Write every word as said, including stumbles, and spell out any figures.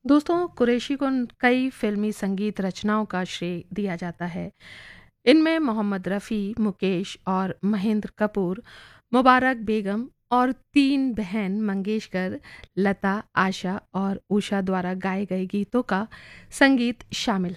दोस्तों, कुरैशी को न- कई फिल्मी संगीत रचनाओं का श्रेय दिया जाता है। इनमें मोहम्मद रफ़ी, मुकेश और महेंद्र कपूर, मुबारक बेगम और तीन बहन मंगेशकर, लता, आशा और उषा द्वारा गाए गए गीतों का संगीत शामिल